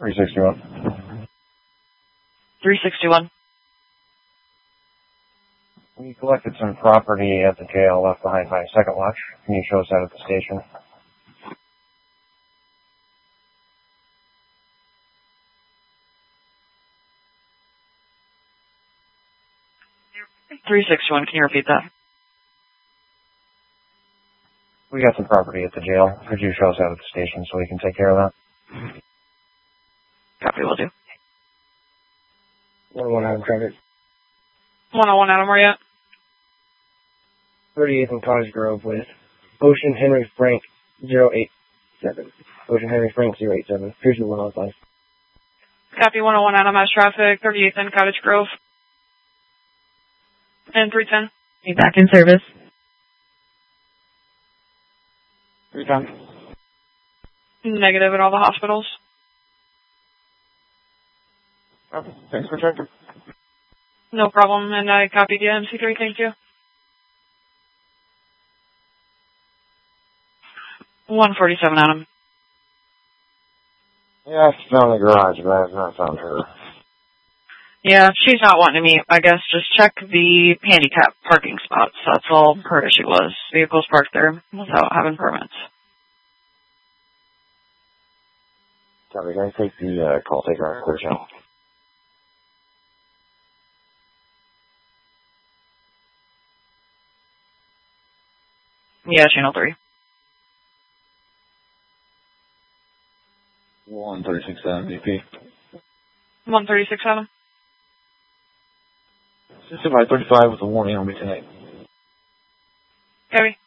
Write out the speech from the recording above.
361. 361. We collected some property at the jail left behind by Second Watch. Can you show us that at the station? 361, can you repeat that? We got some property at the jail. Could you show us that at the station so we can take care of that? Copy, will do. 101 Adam Traffic. 101 Adam, where you at? 38th and Cottage Grove with Ocean Henry Frank 087. Ocean Henry Frank 087. Here's your 105. Copy, 101 Adam has traffic, 38th and Cottage Grove. And 310. Be back in service. 310. Negative at all the hospitals. Okay, thanks for checking. No problem, and I copied you, MC3, thank you. 147 Adam. Yeah, I found the garage, but I have not found her. Yeah, she's not wanting to meet. I guess just check the handicap parking spots. That's all her issue was. Vehicles parked there without having permits. Copy, guys, take the call taker on clear channel. Yeah, channel 3. 136 MVP. 136 Adam. System 535 with a warning on me tonight. Copy.